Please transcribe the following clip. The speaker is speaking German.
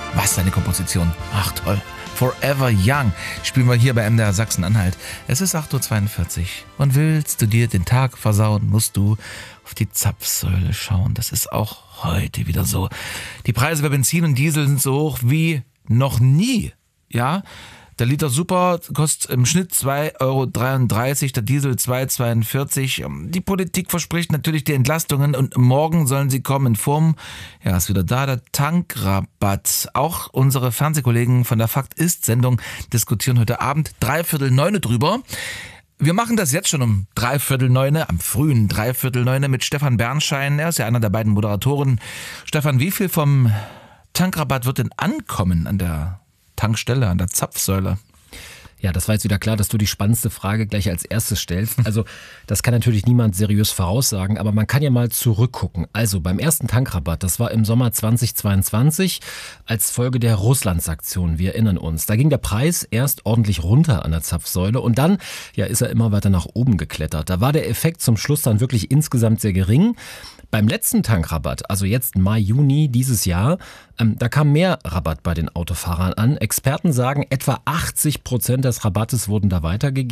Was für eine Komposition. Ach toll. Forever Young spielen wir hier bei MDR Sachsen-Anhalt. Es ist 8.42 Uhr und willst du dir den Tag versauen, musst du auf die Zapfsäule schauen. Das ist auch heute wieder so. Die Preise für Benzin und Diesel sind so hoch wie noch nie. Ja, der Liter Super kostet im Schnitt 2,33 Euro, der Diesel 2,42 Euro. Die Politik verspricht natürlich die Entlastungen und morgen sollen sie kommen in Form, ja, ist wieder da, der Tankrabatt. Auch unsere Fernsehkollegen von der Fakt-Ist-Sendung diskutieren heute Abend 8:45 drüber. Wir machen das jetzt schon um 8:45, am frühen 8:45 mit Stefan Bernschein. Er ist ja einer der beiden Moderatoren. Stefan, wie viel vom Tankrabatt wird denn ankommen an der Tankstelle, an der Zapfsäule? Ja, das war jetzt wieder klar, dass du die spannendste Frage gleich als erstes stellst. Also das kann natürlich niemand seriös voraussagen, aber man kann ja mal zurückgucken. Also beim ersten Tankrabatt, das war im Sommer 2022 als Folge der Russlandsaktion, wir erinnern uns. Da ging der Preis erst ordentlich runter an der Zapfsäule und dann ist er immer weiter nach oben geklettert. Da war der Effekt zum Schluss dann wirklich insgesamt sehr gering. Beim letzten Tankrabatt, also jetzt Mai, Juni dieses Jahr, da kam mehr Rabatt bei den Autofahrern an. Experten sagen, etwa 80% des Rabattes wurden da weitergegeben.